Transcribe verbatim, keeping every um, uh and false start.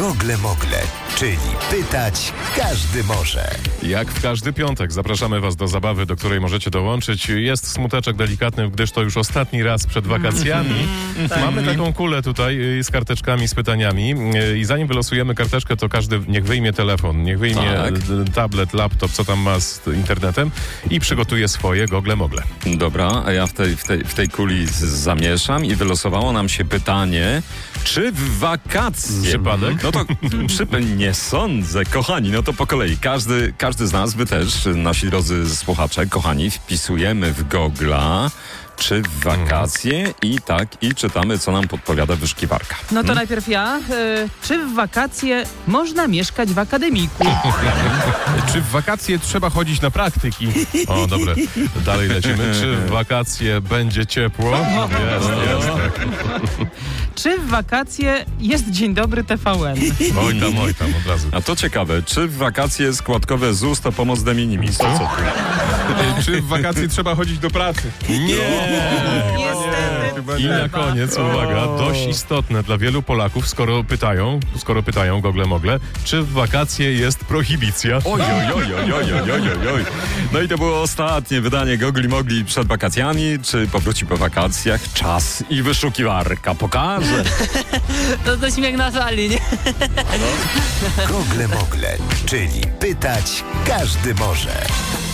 Gogle Mogle, czyli pytać każdy może. Jak w każdy piątek zapraszamy Was do zabawy, do której możecie dołączyć. Jest smuteczek delikatny, gdyż to już ostatni raz przed wakacjami. Mamy taką kulę tutaj z karteczkami, z pytaniami i zanim wylosujemy karteczkę, to każdy niech wyjmie telefon, niech wyjmie Tak. tablet, laptop, co tam ma z internetem i przygotuje swoje Gogle Mogle. Dobra, a ja w tej, w tej, w tej kuli z- zamieszam i wylosowało nam się pytanie, czy w wakacje... Przypadek? No to przy, nie sądzę, kochani, no to po kolei. Każdy, każdy z nas, wy też, nasi drodzy słuchacze, kochani, wpisujemy w Gogla, czy w wakacje i tak, i czytamy, co nam podpowiada wyszukiwarka. No to najpierw ja. Y, czy w wakacje można mieszkać w akademiku? Czy w wakacje trzeba chodzić na praktyki? O, dobre. Dalej lecimy. Czy w wakacje będzie ciepło? Jest, jest. Tak. Czy w wakacje jest Dzień Dobry T V N? Oj tam, oj tam, od razu. A to ciekawe, czy w wakacje składkowe Z U S to pomoc de minimis? To co tu? Czy w wakacje trzeba chodzić do pracy? Nie! Niestety. I na koniec, uwaga, dość istotne dla wielu Polaków, skoro pytają, skoro pytają Gogle Mogle, czy w wakacje jest prohibicja? Oj, oj, oj, oj, oj, oj, oj, oj, oj. No i to było ostatnie wydanie Gogli Mogli przed wakacjami. Czy powróci po wakacjach? Czas i wyszukiwarka pokaże. To, to śmiech na sali, nie? Gogle Mogle, czyli pytać każdy może.